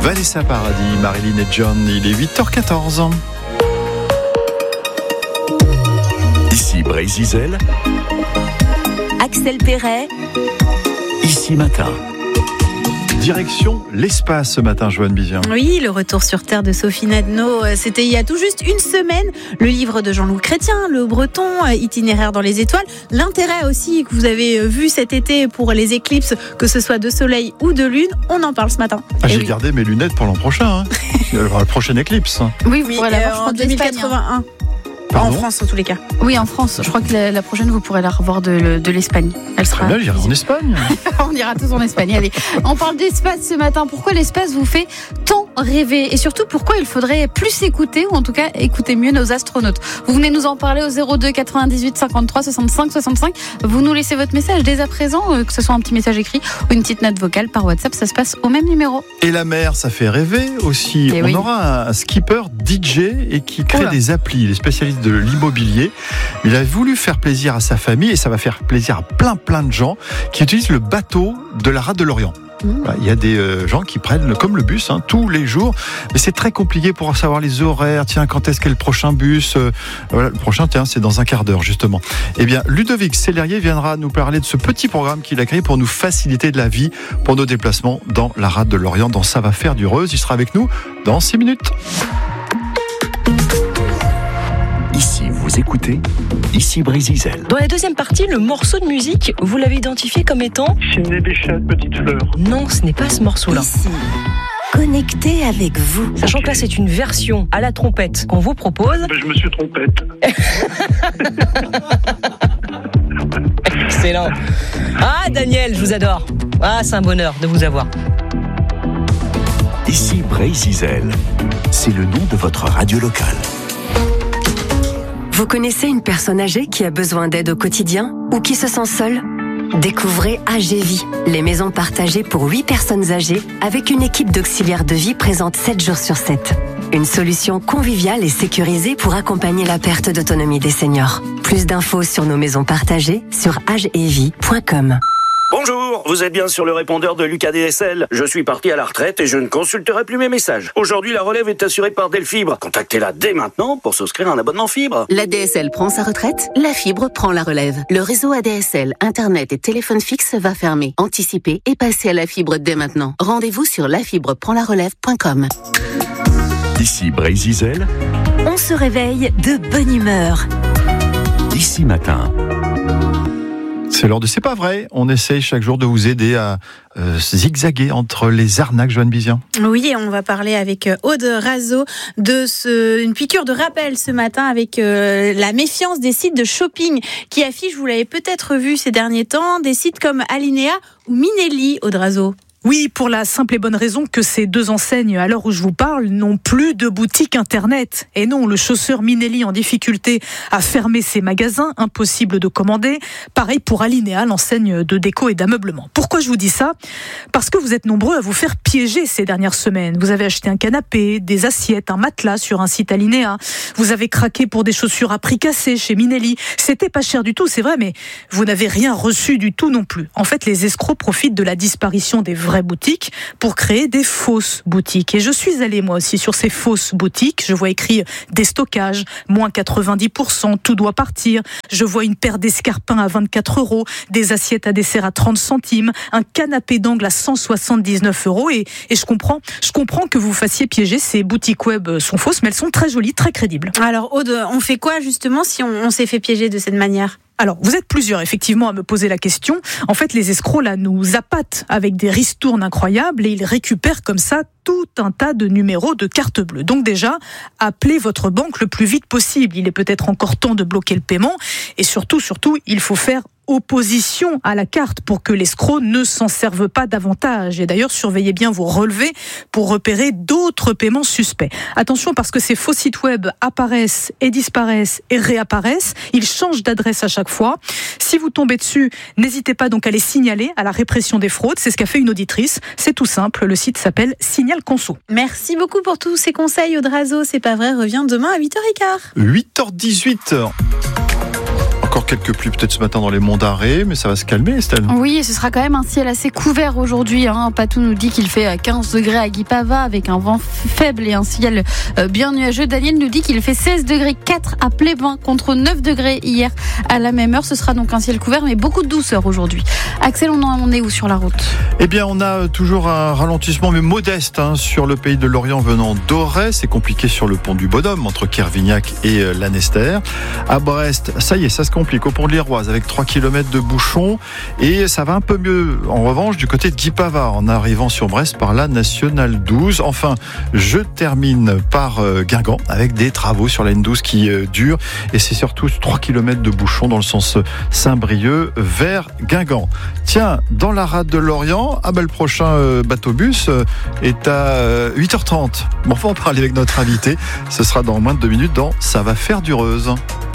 Vanessa Paradis, Marilyn et John, il est 8h14. Ici Brésil, Axel Perret, Ici Matin. Direction l'espace ce matin, Joanne Bizien. Oui, le retour sur Terre de Sophie Nadno, c'était il y a tout juste une semaine. Le livre de Jean-Loup Chrétien, Le Breton, Itinéraire dans les étoiles. L'intérêt aussi que vous avez vu cet été pour les éclipses, que ce soit de soleil ou de lune, on en parle ce matin. J'ai gardé mes lunettes pour l'an prochain. La prochaine éclipse. Oui, en 2081. En France, en tous les cas. Oui, en France. Je crois que la prochaine, vous pourrez la revoir de l'Espagne. Elle sera. Très bien, j'irai en Espagne. On ira tous en Espagne. Allez, on parle d'espace ce matin. Pourquoi l'espace vous fait tant rêver? Et surtout, pourquoi il faudrait plus écouter, ou en tout cas écouter mieux nos astronautes? Vous venez nous en parler au 02 98 53 65 65. Vous nous laissez votre message dès à présent, que ce soit un petit message écrit ou une petite note vocale par WhatsApp. Ça se passe au même numéro. Et la mer, ça fait rêver aussi. On aura un skipper DJ et qui crée des applis. Il est spécialiste de l'immobilier. Il a voulu faire plaisir à sa famille et ça va faire plaisir à plein de gens qui utilisent le bateau de la rade de l'Orient. Il y a des gens qui prennent comme le bus tous les jours, mais c'est très compliqué pour savoir les horaires. Tiens, quand est-ce qu'est le prochain bus? Le prochain, c'est dans un quart d'heure justement. Eh bien, Ludovic Sellerier viendra nous parler de ce petit programme qu'il a créé pour nous faciliter de la vie pour nos déplacements dans la rade de l'Orient, dans Ça va faire du Reuse. Il sera avec nous dans 6 minutes. Ici, vous écoutez Ici Brésil. Dans la deuxième partie, le morceau de musique, vous l'avez identifié comme étant Ciné Béchat, Petite Fleur. Non, ce n'est pas ce morceau-là. Ici, connecté avec vous. Sachant que là, c'est une version à la trompette qu'on vous propose. Je me suis trompette. Excellent. Ah, Daniel, je vous adore. Ah, c'est un bonheur de vous avoir. Ici Brésil, c'est le nom de votre radio locale. Vous connaissez une personne âgée qui a besoin d'aide au quotidien ou qui se sent seule? Découvrez AGVie, les maisons partagées pour 8 personnes âgées avec une équipe d'auxiliaires de vie présente 7 jours sur 7. Une solution conviviale et sécurisée pour accompagner la perte d'autonomie des seniors. Plus d'infos sur nos maisons partagées sur agevie.com. Bonjour, vous êtes bien sur le répondeur de Lucas DSL. Je suis parti à la retraite et je ne consulterai plus mes messages. Aujourd'hui, la relève est assurée par Delfibre. Contactez-la dès maintenant pour souscrire un abonnement fibre. La DSL prend sa retraite, la fibre prend la relève. Le réseau ADSL, Internet et téléphone fixe va fermer. Anticipez et passez à la fibre dès maintenant. Rendez-vous sur lafibreprendlarelève.com. Ici Brésil. On se réveille de bonne humeur. Ici Matin. C'est l'heure de C'est pas vrai. On essaye chaque jour de vous aider à zigzaguer entre les arnaques, Joanne Bizien. Oui, et on va parler avec Aude Razo une piqûre de rappel ce matin avec la méfiance des sites de shopping qui affichent, vous l'avez peut-être vu ces derniers temps, des sites comme Alinea ou Minelli, Aude Razo. Oui, pour la simple et bonne raison que ces deux enseignes, à l'heure où je vous parle, n'ont plus de boutique internet. Et non, le chausseur Minelli en difficulté a fermé ses magasins, impossible de commander. Pareil pour Alinea, l'enseigne de déco et d'ameublement. Pourquoi je vous dis ça? Parce que vous êtes nombreux à vous faire piéger ces dernières semaines. Vous avez acheté un canapé, des assiettes, un matelas sur un site Alinea. Vous avez craqué pour des chaussures à prix cassé chez Minelli. C'était pas cher du tout, c'est vrai, mais vous n'avez rien reçu du tout non plus. En fait, les escrocs profitent de la disparition des vraies boutiques pour créer des fausses boutiques. Et je suis allée moi aussi sur ces fausses boutiques. Je vois écrit déstockage, moins 90%, tout doit partir. Je vois une paire d'escarpins à 24 €, des assiettes à dessert à 30 centimes, un canapé d'angle à 179 € et je comprends que vous fassiez piéger. Ces boutiques web sont fausses, mais elles sont très jolies, très crédibles. Alors Aude, on fait quoi justement si on s'est fait piéger de cette manière ? Alors, vous êtes plusieurs, effectivement, à me poser la question. En fait, les escrocs, là, nous appâtent avec des ristournes incroyables et ils récupèrent comme ça tout un tas de numéros de carte bleue. Donc déjà, appelez votre banque le plus vite possible. Il est peut-être encore temps de bloquer le paiement. Et surtout, il faut faire opposition à la carte pour que l'escroc ne s'en serve pas davantage. Et d'ailleurs, surveillez bien vos relevés pour repérer d'autres paiements suspects. Attention, parce que ces faux sites web apparaissent et disparaissent et réapparaissent. Ils changent d'adresse à chaque fois. Si vous tombez dessus, n'hésitez pas donc à les signaler à la répression des fraudes. C'est ce qu'a fait une auditrice. C'est tout simple. Le site s'appelle Signal Conso. Merci beaucoup pour tous ces conseils, Aude Razo. C'est pas vrai, revient demain à 8h15. 8h18. Encore quelques pluies peut-être ce matin dans les monts d'Arrée, mais ça va se calmer, Estelle. Oui, et ce sera quand même un ciel assez couvert aujourd'hui. Patou nous dit qu'il fait 15 degrés à Guipava avec un vent faible et un ciel bien nuageux. Daniel nous dit qu'il fait 16 degrés 4 à Plévin contre 9 degrés hier à la même heure. Ce sera donc un ciel couvert mais beaucoup de douceur aujourd'hui. Axel, on en est où sur la route ? Eh bien, on a toujours un ralentissement mais modeste sur le pays de Lorient venant d'Auray. C'est compliqué sur le pont du Bodum entre Kervignac et Lanester. À Brest, ça y est, ça se complique au pont de l'Iroise avec 3 km de bouchons et ça va un peu mieux en revanche du côté de Guipava en arrivant sur Brest par la nationale 12. Enfin, je termine par Guingamp avec des travaux sur la N12 qui durent et c'est surtout 3 km de bouchons dans le sens Saint-Brieuc vers Guingamp. Tiens, dans la rade de Lorient, le prochain bateau-bus est à 8h30. Bon, on va en parler avec notre invité. Ce sera dans moins de 2 minutes dans Ça va faire dureuse.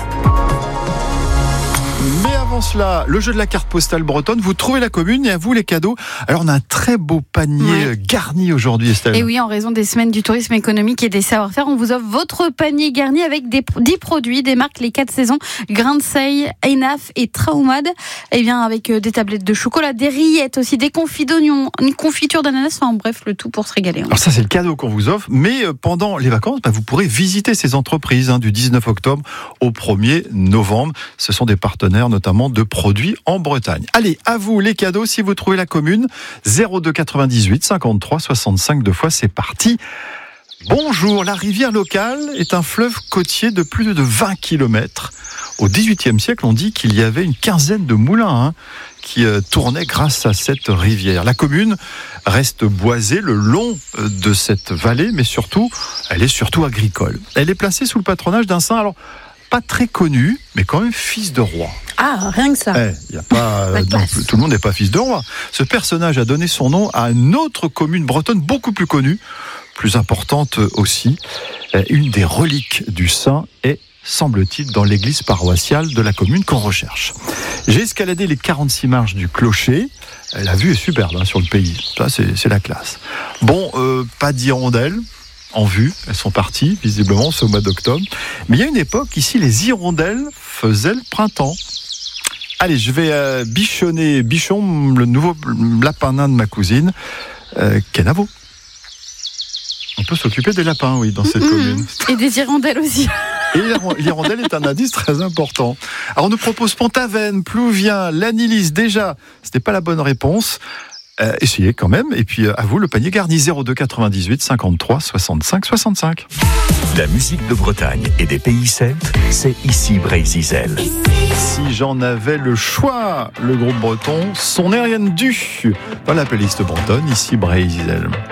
Mais avant cela, le jeu de la carte postale bretonne, vous trouvez la commune et à vous les cadeaux. Alors on a un très beau panier garni aujourd'hui, Estelle. Et oui, en raison des semaines du tourisme économique et des savoir-faire, on vous offre votre panier garni avec 10 produits, des marques les 4 saisons, Grain de Sey, Enaf et Traumad. Et bien avec des tablettes de chocolat, des rillettes aussi, des confits d'oignons, une confiture d'ananas, enfin bref, le tout pour se régaler. Alors ça c'est le cadeau qu'on vous offre, mais pendant les vacances, vous pourrez visiter ces entreprises du 19 octobre au 1er novembre. Ce sont des partenaires notamment de produits en Bretagne. Allez, à vous les cadeaux si vous trouvez la commune. 02 98 53 65 2 fois, c'est parti. Bonjour, la rivière locale est un fleuve côtier de plus de 20 km. Au XVIIIe siècle, on dit qu'il y avait une quinzaine de moulins qui tournaient grâce à cette rivière. La commune reste boisée le long de cette vallée, mais surtout, elle est surtout agricole. Elle est placée sous le patronage d'un saint, alors pas très connu, mais quand même fils de roi. Ah, rien que ça. Y a pas, tout le monde n'est pas fils de roi. Ce personnage a donné son nom à une autre commune bretonne beaucoup plus connue, plus importante aussi. Une des reliques du saint est, semble-t-il, dans l'église paroissiale de la commune qu'on recherche. J'ai escaladé les 46 marches du clocher. La vue est superbe sur le pays. Ça, c'est la classe. Bon, pas d'hirondelles en vue, elles sont parties, visiblement, c'est au mois d'octobre. Mais il y a une époque, ici, les hirondelles faisaient le printemps. Allez, je vais Bichon, le nouveau lapin nain de ma cousine, Kenavo. On peut s'occuper des lapins, oui, dans cette commune. Et des hirondelles aussi. Et l'hirondelle est un indice très important. Alors, on nous propose Pont-Aven, Plouvien, l'Anilis. Déjà, ce n'est pas la bonne réponse. Essayez quand même. Et puis, à vous, le panier garni 02 98 53 65 65. La musique de Bretagne et des pays celtes, c'est ici Brésil. Si j'en avais le choix, le groupe breton, son n'est rien dû. Dans la playlist bretonne, ici Brésil.